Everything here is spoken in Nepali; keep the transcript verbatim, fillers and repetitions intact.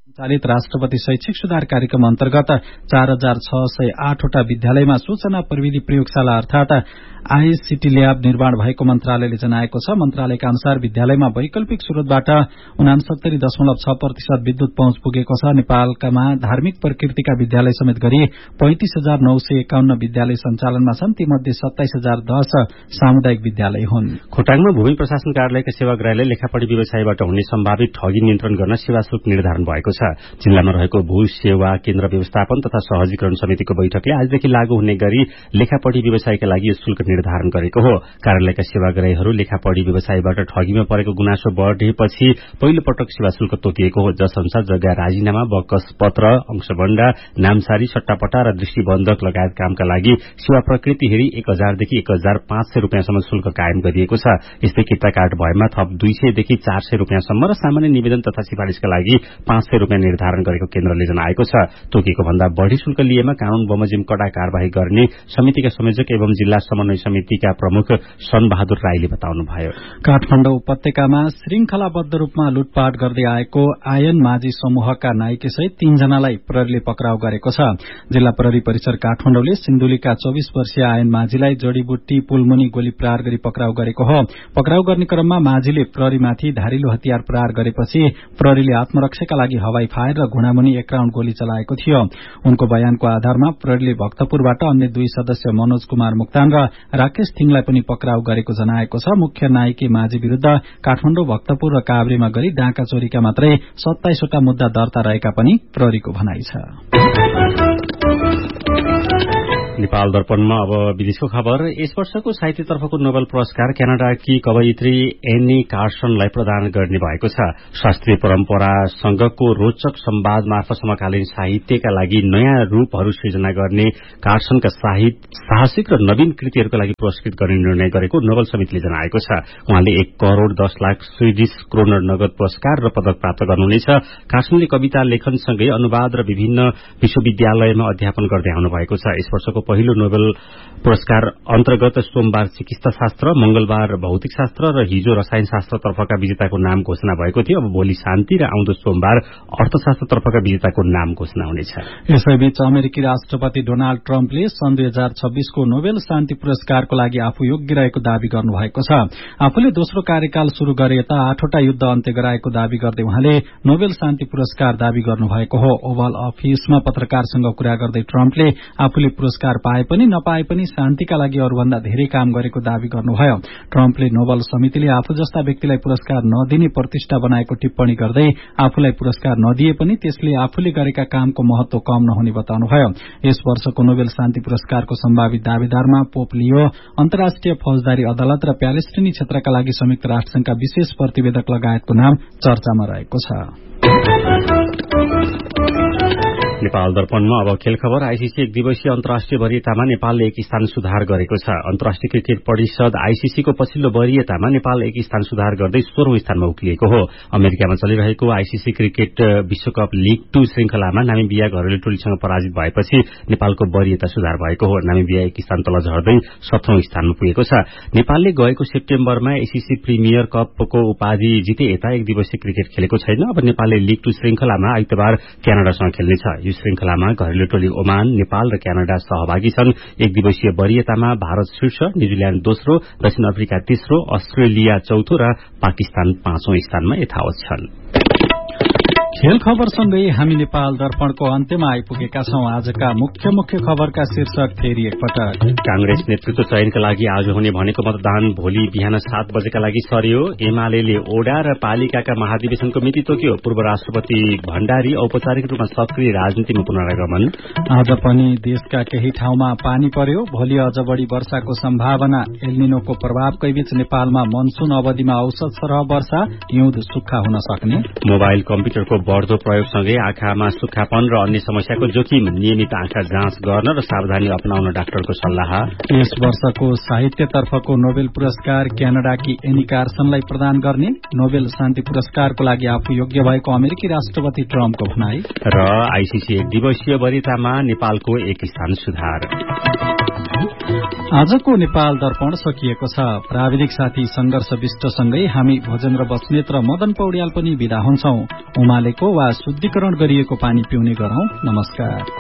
सञ्चालित राष्ट्रपति शैक्षिक सुधार कार्यक्रम अन्तर्गत चार हजार छ सय आठवटा विद्यालयमा सूचना प्रविधि प्रयोगशाला अर्थात आईसीटी ल्याब निर्माण भएको मन्त्रालयले जनाएको छ। मन्त्रालयका अनुसार विद्यालयमा वैकल्पिक स्रोतबाट उनासत्तरी दशमलव छ प्रतिशत विद्युत पहुँच पुगेको छ। नेपालकामा धार्मिक प्रकृतिका विद्यालय समेत गरी पैंतिस हजार नौ सय एकाउन्न विद्यालय सञ्चालनमा छन्। तीमध्ये सत्ताइस हजार दस सामुदायिक विद्यालय हुन्। खोटाङमा भूमि प्रशासन कार्यालयका सेवाग्राहीले लेखापढी व्यवसायबाट हुने सम्भावित ठगी नियन्त्रण गर्न सेवा शुल्क निर्धारण भएको छ। जिल्लामा रहेको भू सेवा केन्द्र व्यवस्थापन तथा सहजीकरण समितिको बैठकले आजदेखि लागू हुने गरी लेखापढी व्यवसायका लागि स्कूलको निर्धारण गरेको हो। कार्यालयका सेवाग्राहीहरू लेखापढी व्यवसायबाट ठगीमा परेको गुनासो बढेपछि पहिलो पटक सेवा शुल्क तोकिएको हो। जस अनुसार जग्गा राजीनामा, बकस पत्र, अंशबण्डा, नामसारी, सट्टापट्टा र दृष्टिबन्धक लगायत कामका लागि सेवा प्रकृति हेरी एक हजारदेखि एक हजार पाँच सय रूपियाँसम्म शुल्क कायम गरिएको छ। यस्तै किता कार्ड भएमा थप दुई सयदेखि चार सय रूपियाँसम्म र सामान्य निवेदन तथा सिफारिशका लागि पाँच सय रूपियाँ निर्धारण गरेको केन्द्रले जनाएको छ। तोकेको भन्दा बढ़ी शुल्क लिएमा कानून बमोजिम कड़ा कार्यवाही गर्ने समितिका संयोजक एवं जिल्ला समन्वय समितिका प्रमुख सन बहादुर राईले बताउनुभयो। काठमाडौँ उपत्यकामा श्रृंखलाबद्ध रूपमा लुटपाट गर्दै आएको आयन माझी समूहका नायिका सहित तीनजनालाई प्रहरीले पक्राउ गरेको छ। जिल्ला प्रहरी परिसर काठमाडौँले सिन्धुलीका चौबीस वर्षीय आयन माझीलाई जड़ीबुट्टी पुलमुनि गोली प्रहार गरी पक्राउ गरेको हो। पक्राउ गर्ने क्रममा माझीले प्रहरीमाथि धारिलो हतियार प्रहार गरेपछि प्रहरीले आत्मरक्षाका लागि हवाई फायर र घुँडामुनि एक राउण्ड गोली चलाएको थियो। उनको बयानको आधारमा प्रहरीले भक्तपुरबाट अन्य दुई सदस्य मनोज कुमार मुक्तान र राकेश थिङलाई पनि पक्राउ गरेको जनाएको छ। मुख्य नायिकी माझी विरूद्ध काठमाडौँ, भक्तपुर र काभ्रेमा गरी डाँका चोरीका मात्रै सत्ताइसवटा मुद्दा दर्ता रहेका पनि प्रहरीको भनाइ छ। नेपाल दर्पणमा अब विदेशको खबर। यस वर्षको साहित्यतर्फको नोबेल पुरस्कार क्यानाडाकी कवयित्री एनी कार्सनलाई प्रदान गर्ने भएको छ। शास्त्रीय परम्परासँगको रोचक संवाद मार्फत समकालीन साहित्यका लागि नयाँ रूपहरू सृजना गर्ने कार्सनका साहसिक र नवीन कृतिहरूका लागि पुरस्कृत गर्ने निर्णय गरेको नोबेल समितिले जनाएको छ। उहाँले एक करोड़ दस लाख स्वीडिश क्रोनर नगद पुरस्कार र पदक प्राप्त गर्नुहुनेछ। कार्सनले कविता लेखनसँगै अनुवाद र विभिन्न विश्वविद्यालयमा अध्यापन गर्दै आउनु भएको छ। यस वर्षको पहिलो नोबेल पुरस्कार अन्तर्गत सोमबार चिकित्सा शास्त्र, मंगलबार भौतिक शास्त्र र हिजो रसायन शास्त्रतर्फका विजेताको नाम घोषणा भएको थियो। अब भोलि शान्ति र आउँदो सोमबार अर्थशास्त्रतर्फका विजेताको नाम घोषणा हुनेछ। यसैबीच अमेरिकी राष्ट्रपति डोनाल्ड ट्रम्पले सन् दुई हजार छब्बीसको नोबेल शान्ति पुरस्कारको लागि आफू योग्य रहेको दावी गर्नुभएको छ। आफूले दोस्रो कार्यकाल शुरू गरे यता आठवटा युद्ध अन्त्य गराएको दावी गर्दै उहाँले नोबेल शान्ति पुरस्कार दावी गर्नुभएको हो। ओभल अफिसमा पत्रकारसँग कुरा गर्दै ट्रम्पले आफूले पुरस्कार पाए पनि नपाए पनि शान्तिका लागि अरूभन्दा धेरै काम गरेको दावी गर्नुभयो। ट्रम्पले नोबेल समितिले आफू जस्ता व्यक्तिलाई पुरस्कार नदिने प्रतिष्ठा बनाएको टिप्पणी गर्दै आफूलाई पुरस्कार नदिए पनि त्यसले आफूले गरेका कामको महत्व कम नहुने बताउनुभयो। यस वर्षको नोबेल शान्ति पुरस्कारको सम्भावित दावेदारमा पोप लियो, अन्तर्राष्ट्रिय फौजदारी अदालत र प्यालेस्टिनी क्षेत्रका लागि संयुक्त राष्ट्रसंघका विशेष प्रतिवेदक लगायतको नाम चर्चामा रहेको छ। नेपाल दर्पणमा अब खेल खबर। आईसीसी एक दिवसीय अन्तर्राष्ट्रिय वरियतामा नेपालले एक स्थान सुधार गरेको छ। अन्तर्राष्ट्रिय क्रिकेट परिषद आईसीसीको पछिल्लो वरियतामा नेपाल एक स्थान सुधार गर्दै सोह्रौं स्थानमा उक्लिएको हो। अमेरिकामा चलिरहेको आईसीसी क्रिकेट विश्वकप लीग टू श्रृंखलामा नामिबिया घरेलु टोलीसँग पराजित भएपछि नेपालको वरियता सुधार भएको हो। नामिबिया एक स्थान तल झर्दै सत्रौं स्थानमा पुगेको छ। नेपालले गएको सेप्टेम्बरमा एसीसी प्रिमियर कपको उपाधि जिते यता एक दिवसीय क्रिकेट खेलेको छैन। अब नेपालले लीग टू श्रृंखलामा आइतबार क्यानाडासँग खेल्नेछ। यो श्रृंखलामा घरेलु टोली ओमान, नेपाल र क्यानाडा सहभागी छन्। एक दिवसीय वरियतामा भारत शीर्ष, न्यूजील्याण्ड दोस्रो, दक्षिण अफ्रिका तेस्रो, अस्ट्रेलिया चौथो र पाकिस्तान पाँचौं स्थानमा यथावत छन्। खेल खबरसँगै हामी नेपाल दर्पणको अन्त्यमा आइपुगेका छौं। आजका मुख्य मुख्य खबरका शीर्षक फेरि एकपटक। कांग्रेस नेतृत्व चयनका लागि आज हुने भनेको मतदान भोलि बिहान सात बजेका लागि सर्यो। एमाले ओडा र पालिकाका महाधिवेशनको मिति तोक्यो। पूर्व राष्ट्रपति भण्डारी औपचारिक रूपमा सक्रिय राजनीतिमा पुनरागमन। आज पनि देशका केही ठाउँमा पानी पर्यो। भोलि अझ बढ़ी वर्षाको सम्भावना। एल्निनोको प्रभावकै बीच नेपालमा मनसून अवधिमा औसत सरह वर्षा, हिउँद सुक्खा हुन सक्ने। मोबाइल कम्प्युटरको बढ़दो प्रयोगसँगै आँखामा सुक्खापन र अन्य समस्याको जोखिम। नियमित आँखा जाँच गर्न र सावधानी अपनाउन डाक्टरको सल्लाह। यस वर्षको साहित्यतर्फको नोबेल पुरस्कार क्यानाडाकी एनी कार्सनलाई प्रदान गर्ने। नोबेल शान्ति पुरस्कारको लागि आफू योग्य भएको अमेरिकी राष्ट्रपति ट्रम्पको भनाई। र आईसीसी एक दिवसीय वरियतामा नेपालको एक स्थान सुधार। आजको नेपाल दर्पण सकिएको छ। प्राविधिक साथी संघर्ष विष्टसँगै हामी भोजेन्द्र बस्नेत र मदन पौड्याल पनि विदा हुन्छौं। उमालेको वा शुद्धिकरण गरिएको पानी पिउने गरौं। नमस्कार।